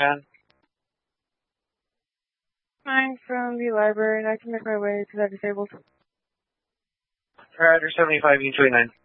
And I'm from the library and I can make my way to that disabled. Rider 75 E29.